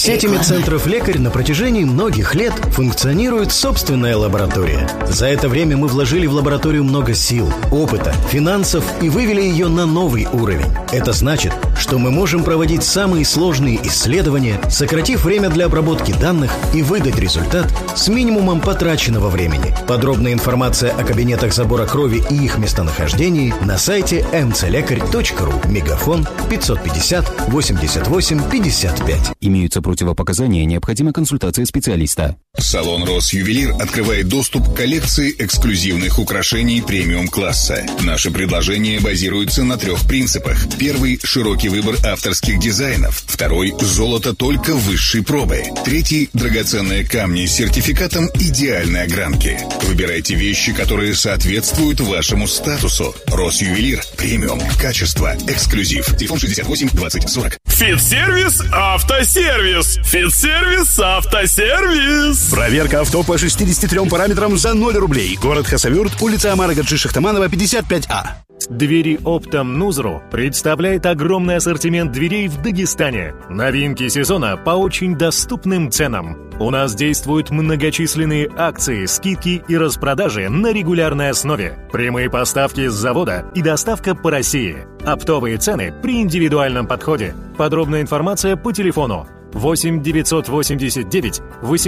сети медцентров «Лекарь» на протяжении многих лет функционирует собственная лаборатория. За это время мы вложили в лабораторию много сил, опыта, финансов и вывели ее на новый уровень. Это значит, что мы можем проводить самые сложные исследования, сократив время для обработки данных и выдать результат с минимумом потраченного времени. Подробная информация о кабинетах забора крови и их местонахождении на сайте mcлекарь.ру. Мегафон 550 88 55. Имеются противопоказания, необходима консультация специалиста. Салон «Росювелир» открывает доступ к коллекции эксклюзивных украшений премиум-класса. Наши предложения базируются на 3 принципах. Первый – широкий выбор авторских дизайнов. Второй – золото только высшей пробы. Третий – драгоценные камни с сертификатом идеальной огранки. Выбирайте вещи, которые соответствуют вашему статусу. «Росювелир» – премиум, качество, эксклюзив. Телефон 68 20 40. Фитсервис Автосервис. Фитсервис Автосервис. Проверка авто по 63 параметрам за 0 рублей. Город Хасавюрт, улица Амара Гаджи Шахтаманова, 55А. Двери Оптом Нузру представляет огромный ассортимент дверей в Дагестане. Новинки сезона по очень доступным ценам. У нас действуют многочисленные акции, скидки и распродажи на регулярной основе. Прямые поставки с завода и доставка по России. Оптовые цены при индивидуальном подходе. Подробная информация по телефону 8 989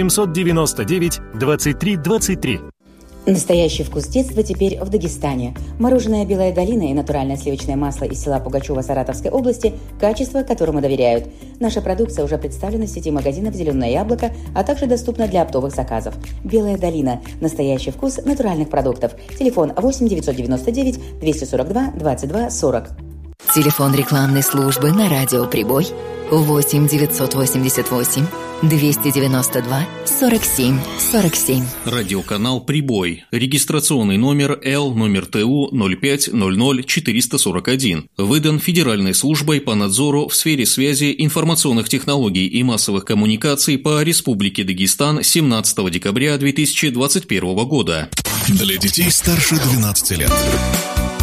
899 23 23. Настоящий вкус детства теперь в Дагестане. Мороженое «Белая долина» и натуральное сливочное масло из села Пугачева Саратовской области – качество, которому доверяют. Наша продукция уже представлена в сети магазинов «Зеленое яблоко», а также доступна для оптовых заказов. «Белая долина» – настоящий вкус натуральных продуктов. Телефон 8 999 242 22 40. Телефон рекламной службы на радио «Прибой» 8 988 292 47 47. Радиоканал «Прибой». Регистрационный номер Л, номер ТУ 0500441. Выдан Федеральной службой по надзору в сфере связи, информационных технологий и массовых коммуникаций по Республике Дагестан 17 декабря 2021 года. Для детей старше 12 лет.